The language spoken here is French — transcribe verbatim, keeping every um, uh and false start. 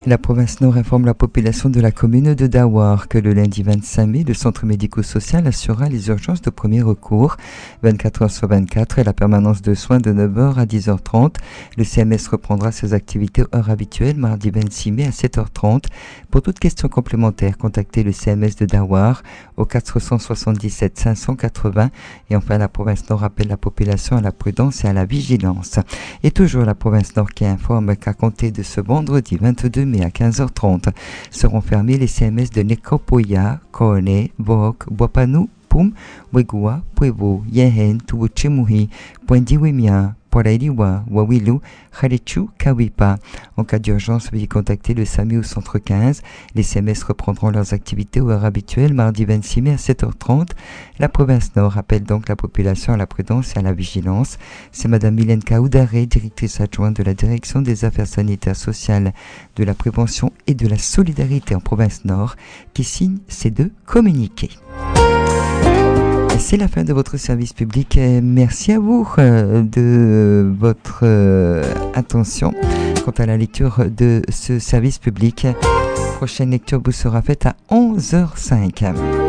La province Nord informe la population de la commune de Dawar que le lundi vingt-cinq mai, le centre médico-social assurera les urgences de premier recours vingt-quatre heures sur vingt-quatre et la permanence de soins de neuf heures à dix heures trente. Le C M S reprendra ses activités aux heures habituelles mardi vingt-six mai à sept heures trente. Pour toute question complémentaire, contactez le C M S de Dawar au quatre cent soixante-dix-sept cinq cent quatre-vingts. Et enfin, la province Nord appelle la population à la prudence et à la vigilance. Et toujours la province Nord qui informe qu'à compter de ce vendredi vingt-deux mai à quinze heures trente seront fermés les C M S de Nekopoya, Kone, Vok, Boapanu, Pum, Wegua, Puevo, Yehen, Tubuchimuhi, Puendiwemia, Porailiwa, Wawilu, Khalechu, Kawipa. En cas d'urgence, veuillez contacter le S A M U au centre quinze. Les C M S reprendront leurs activités aux heures habituelles mardi vingt-six mai à sept heures trente. La province Nord appelle donc la population à la prudence et à la vigilance. C'est Madame Mylène Kaoudaré, directrice adjointe de la Direction des Affaires sanitaires sociales, de la prévention et de la solidarité en province Nord, qui signe ces deux communiqués. C'est la fin de votre service public. Merci à vous de votre attention quant à la lecture de ce service public. Prochaine lecture vous sera faite à onze heures zéro cinq.